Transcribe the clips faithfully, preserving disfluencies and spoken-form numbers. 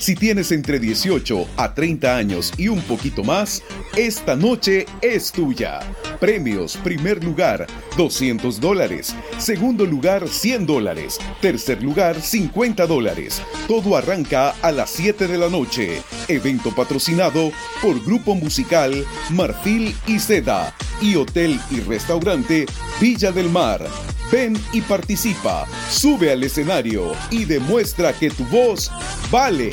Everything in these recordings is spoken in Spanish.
Si tienes entre dieciocho a treinta años y un poquito más, esta noche es tuya. Premios: primer lugar, doscientos dólares. Segundo lugar, cien dólares. Tercer lugar, cincuenta dólares. Todo arranca a las siete de la noche. Evento patrocinado por Grupo Musical Marfil y Seda y Hotel y Restaurante Villa del Mar. Ven y participa, sube al escenario y demuestra que tu voz vale.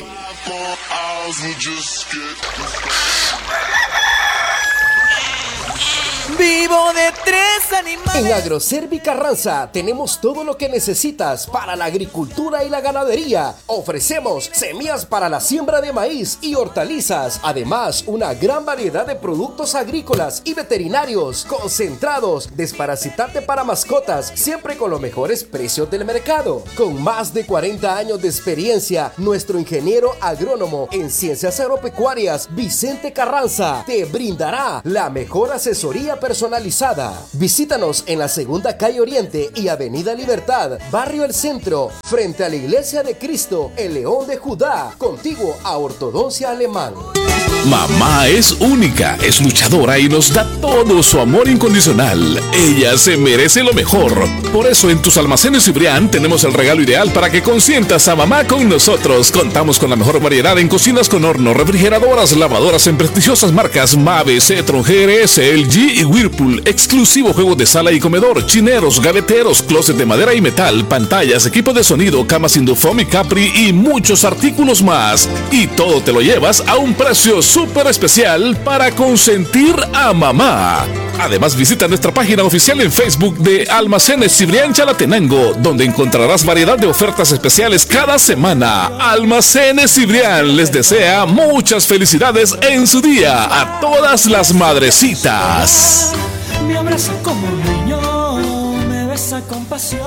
Vivo de tres animales. En Agroservi Carranza tenemos todo lo que necesitas para la agricultura y la ganadería. Ofrecemos semillas para la siembra de maíz y hortalizas. Además, una gran variedad de productos agrícolas y veterinarios, concentrados, desparasitante para mascotas, siempre con los mejores precios del mercado. Con más de cuarenta años de experiencia, nuestro ingeniero agrónomo en ciencias agropecuarias, Vicente Carranza, te brindará la mejor asesoría personalizada. Visítanos en la segunda calle Oriente y Avenida Libertad, Barrio El Centro, frente a la Iglesia de Cristo, el León de Judá, contiguo a Ortodoncia Alemán. Mamá es única, es luchadora y nos da todo su amor incondicional. Ella se merece lo mejor. Por eso en tus almacenes Cibrián tenemos el regalo ideal para que consientas a mamá con nosotros. Contamos con la mejor variedad en cocinas con horno, refrigeradoras, lavadoras en prestigiosas marcas Mave, Cetron, G R S, L G y Whirlpool. Exclusivo juegos de sala y comedor, chineros, gaveteros, closet de madera y metal, pantallas, equipo de sonido, camas Indufom y Capri y muchos artículos más. Y todo te lo llevas a un precio súper especial para consentir a mamá. Además, visita nuestra página oficial en Facebook de Almacenes Cibrián Chalatenango, donde encontrarás variedad de ofertas especiales cada semana. Almacenes Cibrián les desea muchas felicidades en su día a todas las madrecitas. Me abraza como un niño, me besa con pasión.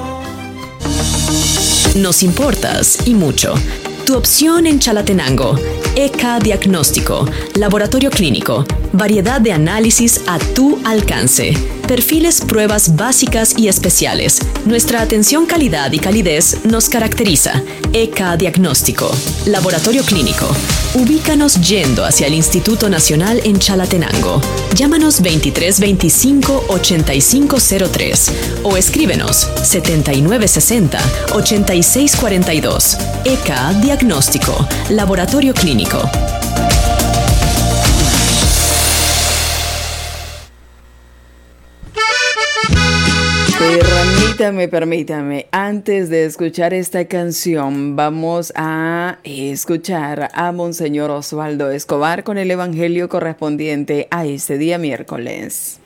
Nos importas y mucho. Tu opción en Chalatenango. E K Diagnóstico, laboratorio clínico, variedad de análisis a tu alcance, perfiles, pruebas básicas y especiales. Nuestra atención, calidad y calidez nos caracteriza. E K Diagnóstico, laboratorio clínico. Ubícanos yendo hacia el Instituto Nacional en Chalatenango. Llámanos veintitrés veinticinco ochenta y cinco cero tres o escríbenos setenta y nueve sesenta ochenta y seis cuarenta y dos. E K Diagnóstico, laboratorio clínico. Permítame, permítame, antes de escuchar esta canción, vamos a escuchar a Monseñor Osvaldo Escobar con el evangelio correspondiente a este día miércoles.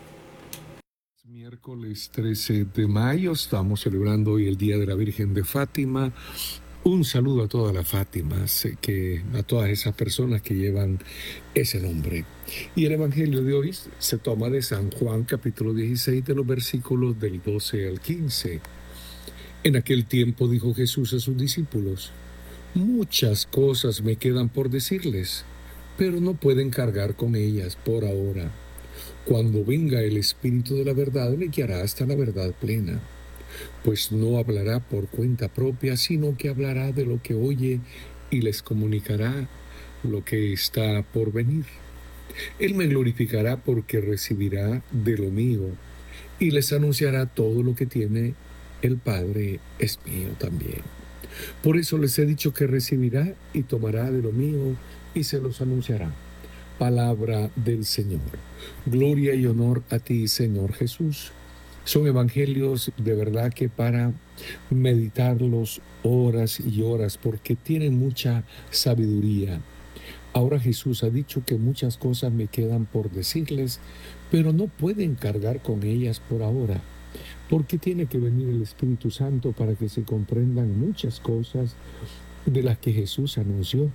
Miércoles trece de mayo, estamos celebrando hoy el Día de la Virgen de Fátima. Un saludo a todas las Fátimas, que, a todas esas personas que llevan ese nombre. Y el Evangelio de hoy se toma de San Juan, capítulo dieciséis, de los versículos del doce al quince. En aquel tiempo dijo Jesús a sus discípulos: muchas cosas me quedan por decirles, pero no pueden cargar con ellas por ahora. Cuando venga el Espíritu de la verdad, le guiará hasta la verdad plena. Pues no hablará por cuenta propia, sino que hablará de lo que oye y les comunicará lo que está por venir. Él me glorificará porque recibirá de lo mío y les anunciará todo lo que tiene el Padre es mío también. Por eso les he dicho que recibirá y tomará de lo mío y se los anunciará. Palabra del Señor. Gloria y honor a ti, Señor Jesús. Son evangelios de verdad que para meditarlos horas y horas, porque tienen mucha sabiduría. Ahora Jesús ha dicho que muchas cosas me quedan por decirles, pero no pueden cargar con ellas por ahora, porque tiene que venir el Espíritu Santo para que se comprendan muchas cosas de las que Jesús anunció.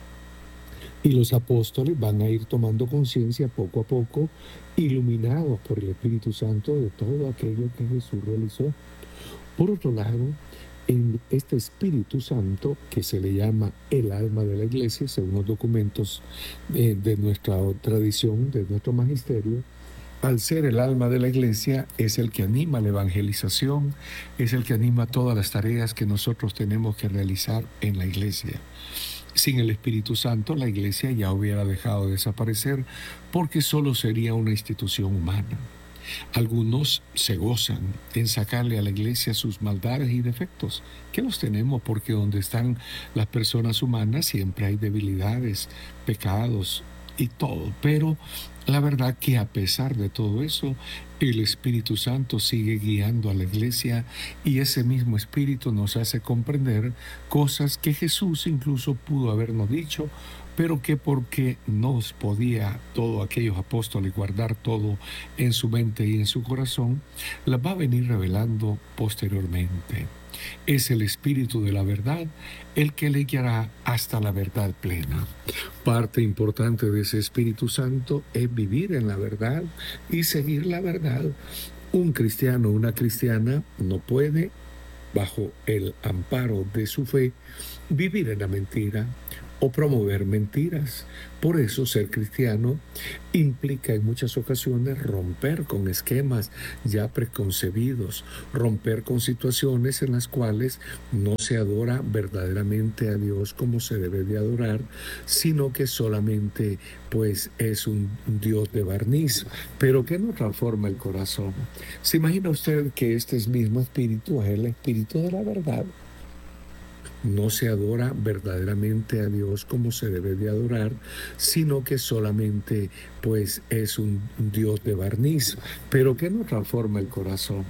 Y los apóstoles van a ir tomando conciencia poco a poco, iluminados por el Espíritu Santo de todo aquello que Jesús realizó. Por otro lado, en este Espíritu Santo, que se le llama el alma de la Iglesia, según los documentos de, de nuestra tradición, de nuestro magisterio, al ser el alma de la Iglesia, es el que anima la evangelización, es el que anima todas las tareas que nosotros tenemos que realizar en la Iglesia. Sin el Espíritu Santo, la iglesia ya hubiera dejado de desaparecer porque solo sería una institución humana. Algunos se gozan en sacarle a la iglesia sus maldades y defectos, que los tenemos porque donde están las personas humanas siempre hay debilidades, pecados y todo. Pero la verdad que a pesar de todo eso, el Espíritu Santo sigue guiando a la iglesia y ese mismo Espíritu nos hace comprender cosas que Jesús incluso pudo habernos dicho, pero que porque no podía todos aquellos apóstoles guardar todo en su mente y en su corazón, las va a venir revelando posteriormente. Es el Espíritu de la verdad el que le guiará hasta la verdad plena. Parte importante de ese Espíritu Santo es vivir en la verdad y seguir la verdad. Un cristiano o una cristiana no puede, bajo el amparo de su fe, vivir en la mentira o promover mentiras. Por eso ser cristiano implica en muchas ocasiones romper con esquemas ya preconcebidos, romper con situaciones en las cuales no se adora verdaderamente a Dios como se debe de adorar, sino que solamente pues es un Dios de barniz, pero que no transforma el corazón. ¿Se imagina usted que este mismo espíritu es el espíritu de la verdad? No se adora verdaderamente a Dios como se debe de adorar, sino que solamente pues es un Dios de barniz, pero que no transforma el corazón.